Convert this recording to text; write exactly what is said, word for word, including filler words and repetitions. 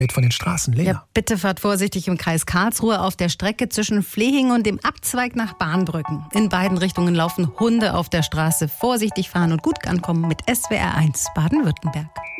von den Straßen. Lena. Ja, bitte fahrt vorsichtig im Kreis Karlsruhe auf der Strecke zwischen Flehingen und dem Abzweig nach Bahnbrücken. In beiden Richtungen laufen Hunde auf der Straße. Vorsichtig fahren und gut ankommen mit S W R eins Baden-Württemberg.